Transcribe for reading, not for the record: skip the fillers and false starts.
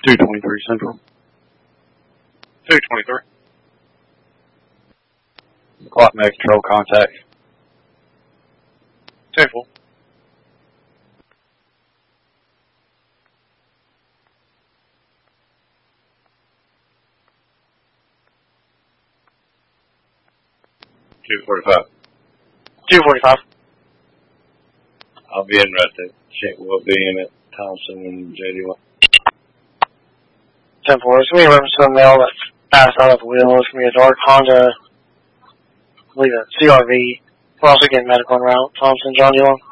223 Central. 223. Clock Med Control contact. 10-4. $245. 245. I'll be in right there. Check will be in at Thompson and JD1. 10-4. It's going to be a reference to a male that's passed out of the wheel. It's going to be a dark Honda, I believe a CRV. We're also getting medical en route. Thompson, John, you want?